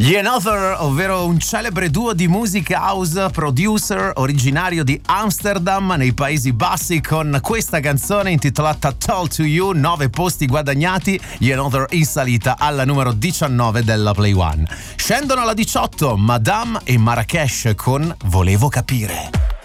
Gli Another, ovvero un celebre duo di music house producer originario di Amsterdam nei Paesi Bassi, con questa canzone intitolata Told to You, 9 posti guadagnati. Gli Another in salita alla numero 19 della Play One. Scendono alla 18 Madame e Marrakesh con Volevo capire.